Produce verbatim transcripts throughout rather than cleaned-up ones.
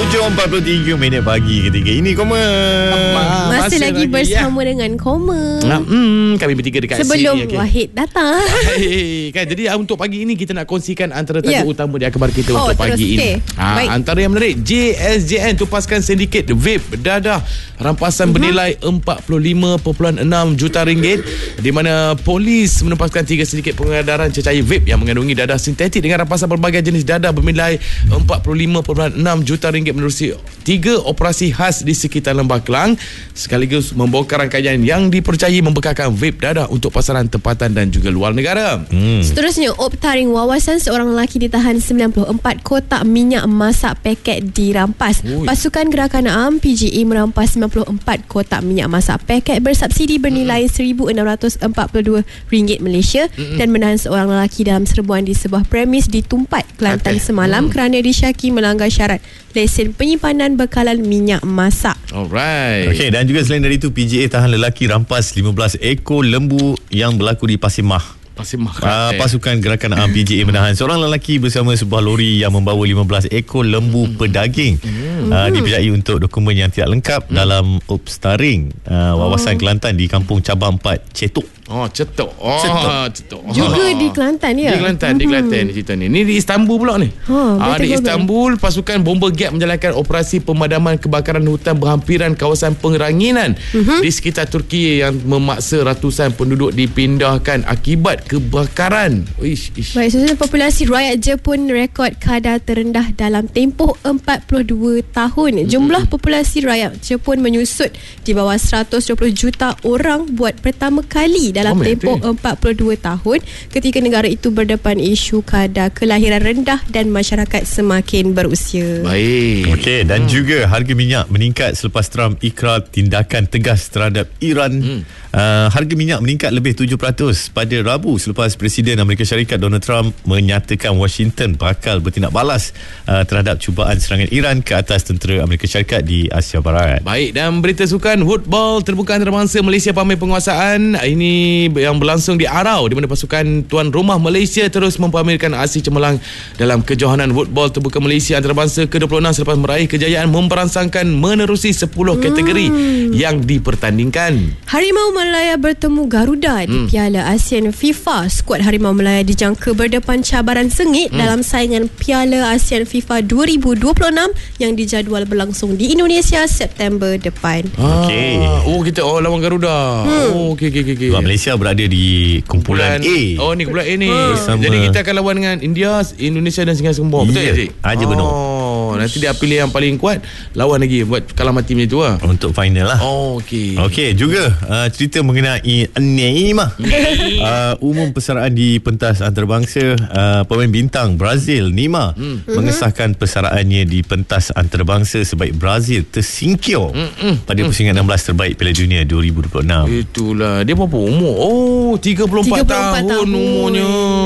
tujuh empat puluh tiga minit pagi ketika ini Koma. Masih, Masih lagi, lagi bersama ya. dengan Koma. Nah, hmm, kami bertiga dekat sebelum sini. Sebelum okay. Wahid datang. Hey, kan, jadi untuk pagi ini kita nak kongsikan antara tajuk yeah. utama di akhbar kita oh, untuk terus, pagi okay. ini. Ha, antara yang menarik, J S J N tupaskan sindiket vape dadah rampasan uh-huh. bernilai empat puluh lima perpuluhan enam juta ringgit, di mana polis menempaskan tiga sindiket pengedaran cecair vape yang mengandungi dadah sintetik dengan rampasan berbagai jenis dadah bernilai empat puluh lima perpuluhan enam juta ringgit menerusi tiga operasi khas di sekitar Lembah Kelang, sekaligus membongkar rangkaian yang dipercayai membekalkan vape dadah untuk pasaran tempatan dan juga luar negara. Hmm. Seterusnya, Optaring wawasan seorang lelaki ditahan sembilan puluh empat kotak minyak masak paket dirampas. Ui. Pasukan Gerakan A M P G E merampas sembilan puluh empat kotak minyak masak paket bersubsidi bernilai hmm. seribu enam ratus empat puluh dua ringgit Malaysia hmm. dan menahan seorang lelaki dalam serbuan di sebuah premis di Tumpat, Kelantan okay. semalam hmm. kerana disyaki melanggar syarat lesen penyimpanan bekalan minyak masak. Alright. Okey, dan juga selain dari itu, P J A tahan lelaki rampas lima belas ekor lembu yang berlaku di Pasir Mah. Uh, pasukan Gerakan A M P G A menahan seorang lelaki bersama sebuah lori yang membawa lima belas ekor lembu mm. pedaging mm. uh, dipercayai untuk dokumen yang tidak lengkap mm. dalam Optaring uh, wawasan oh. Kelantan di Kampung Cabang empat Cetuk. Oh, Cetuk. Oh, Cetuk. Cetuk. Juga oh. di Kelantan ya? Di Kelantan, mm-hmm. di Kelantan ni cerita ni. Ni di Istanbul pula ni. Oh, ah, di Istanbul, pasukan Bomber Gap menjalankan operasi pemadaman kebakaran hutan berhampiran kawasan Pengeranginan mm-hmm. di sekitar Turki yang memaksa ratusan penduduk dipindahkan akibat kebakaran. Ish, ish. Baik, sesuai populasi rakyat Jepun rekod kadar terendah dalam tempoh empat puluh dua tahun. Jumlah mm-hmm. populasi rakyat Jepun menyusut di bawah seratus dua puluh juta orang buat pertama kali dalam oh, tempoh empat puluh dua tahun ketika negara itu berdepan isu kadar kelahiran rendah dan masyarakat semakin berusia. Baik. Okey, dan hmm. juga harga minyak meningkat selepas Trump ikrar tindakan tegas terhadap Iran. Hmm. Uh, harga minyak meningkat lebih tujuh peratus pada Rabu selepas Presiden Amerika Syarikat Donald Trump menyatakan Washington bakal bertindak balas uh, terhadap cubaan serangan Iran ke atas tentera Amerika Syarikat di Asia Barat. Baik, dan berita sukan football terbuka antarabangsa Malaysia pamer penguasaan ini yang berlangsung di Arau, di mana pasukan tuan rumah Malaysia terus mempamerkan aksi cemerlang dalam kejohanan football terbuka Malaysia antarabangsa ke dua puluh enam selepas meraih kejayaan memberangsangkan menerusi sepuluh kategori hmm. yang dipertandingkan. Harimau Malaya bertemu Garuda di hmm. Piala ASEAN FIFA. Skuad Harimau Malaya dijangka berdepan cabaran sengit hmm. dalam saingan Piala ASEAN FIFA dua ribu dua puluh enam yang dijadual berlangsung di Indonesia September depan. Ah, okey. Oh, kita oh lawan Garuda. Hmm. Oh, okey okey okey. Malaysia berada di kumpulan, kumpulan A. Oh, ni kumpulan A ni. Hmm. Jadi kita akan lawan dengan India, Indonesia dan Singapura. Betul ya, Cik? Aja benar. Oh, nanti dia pilih yang paling kuat, lawan lagi buat kalah mati macam tu lah. Untuk final lah. Oh, okey. Okey, juga uh, cerita mengenai Neymar. uh, umum persaraan di pentas antarabangsa, uh, pemain bintang Brazil Neymar hmm. mengesahkan persaraannya di pentas antarabangsa sebaik Brazil tersingkir hmm. pada pusingan enam belas terbaik Piala Dunia dua ribu dua puluh enam. Itulah. Dia berapa umur? Oh, tiga puluh empat tahun umurnya.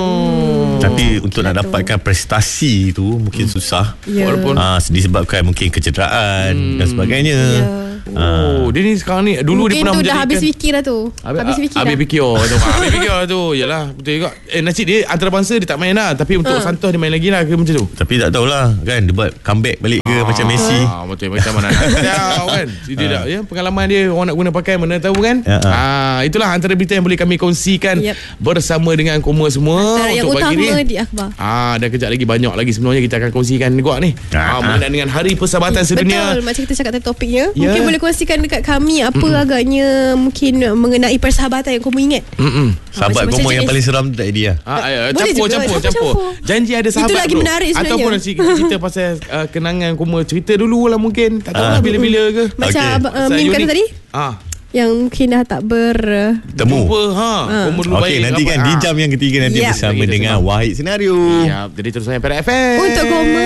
Hmm. Tapi untuk nak dapatkan prestasi tu mungkin hmm. susah. Yeah. Walaupun uh, disebabkan mungkin kecederaan hmm. dan sebagainya. Yeah. Oh, uh. dia ni sekarang ni dulu mungkin dia pernah tu menjadikan dah habis fikir dah tu. Habis, habis fikir habis dah. fikir oh, tu. Habis fikir lah tu. Yalah, betul juga. Eh, nasib dia antarabangsa dia tak main lah, tapi untuk uh. Santos dia main lagi lah ke macam tu. Tapi tak tahulah kan, dia buat comeback balik ke ah. macam Messi. Ah, betul macam mana nak tahu kan. Dia tak ya, pengalaman dia orang nak guna pakai mana tahu kan. Uh-huh. Ah, itulah antara berita yang boleh kami kongsikan yep. bersama dengan Koma semua antara untuk pagi ni. Yang utama di akhbar. Ah, dan kejap lagi banyak lagi sebenarnya kita akan kongsikan juga ni. Ah, berkenaan dengan Hari Persahabatan Sedunia. Betul, macam kita cakap tadi topiknya. Yeah. Mungkin boleh kongsikan dekat kami apa Mm-mm. agaknya mungkin mengenai persahabatan yang Koma ingat. Mm-mm. Sahabat Koma yang paling seram tak dia. Ah, campur, campur, campur. Janji ada sahabat. Itu lagi bro. Menarik sebenarnya. Ataupun cerita pasal uh, kenangan Koma, cerita dulu lah mungkin. Tak tahu lah bila-bila ke. Macam okay. uh, Min kata tadi. Ah. Yang mungkin dah tak bertemu. Ha. ha. Okey, nanti kan di jam yang ketiga nanti yep. bersama dengan Wahid Senario. Ya, jadi terus saya Perak F M. Untuk Koma.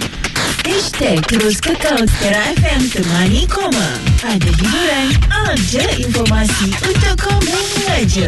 Hashtag terus kekal Perak F M temani Koma. Ada hiburan, ada informasi untuk Koma saja.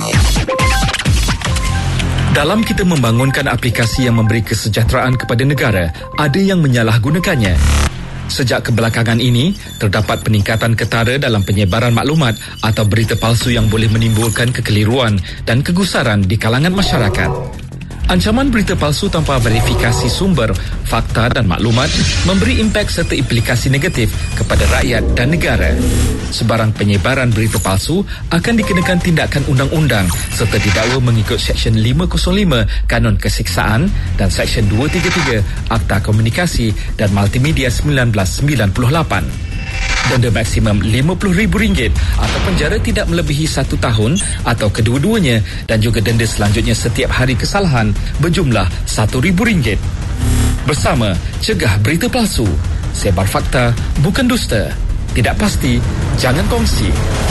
Dalam kita membangunkan aplikasi yang memberi kesejahteraan kepada negara, ada yang menyalahgunakannya. Sejak kebelakangan ini, terdapat peningkatan ketara dalam penyebaran maklumat atau berita palsu yang boleh menimbulkan kekeliruan dan kegusaran di kalangan masyarakat. Ancaman berita palsu tanpa verifikasi sumber, fakta dan maklumat memberi impak serta implikasi negatif kepada rakyat dan negara. Sebarang penyebaran berita palsu akan dikenakan tindakan undang-undang serta didakwa mengikut Seksyen lima kosong lima Kanun Kesiksaan dan Seksyen dua tiga tiga Akta Komunikasi dan Multimedia sembilan belas sembilan puluh lapan. Denda maksimum lima puluh ribu ringgit atau penjara tidak melebihi satu tahun atau kedua-duanya dan juga denda selanjutnya setiap hari kesalahan berjumlah satu ribu ringgit. Bersama, cegah berita palsu. Sebar fakta, bukan dusta. Tidak pasti, jangan kongsi.